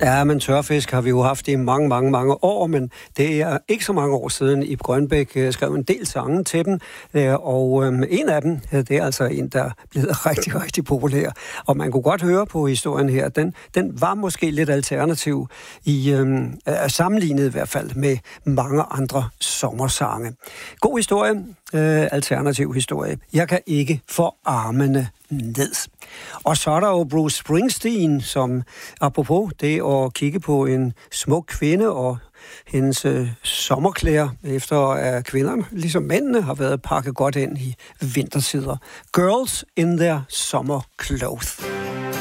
Ja, men tørfisk har vi jo haft i mange, mange, mange år, men det er ikke så mange år siden, Ib Grønbæk skrev en del sange til dem, og en af dem, det er altså en, der er blevet rigtig, rigtig populær. Og man kunne godt høre på historien her, den var måske lidt alternativ, sammenlignet i hvert fald med mange andre sommersange. God historie, alternativ historie. Jeg kan ikke få armene ned. Og så er der jo Bruce Springsteen, som apropos det at kigge på en smuk kvinde og hendes sommerklæder, efter at kvinderne, ligesom mændene, har været pakket godt ind i vintertider. Girls in their summer clothes.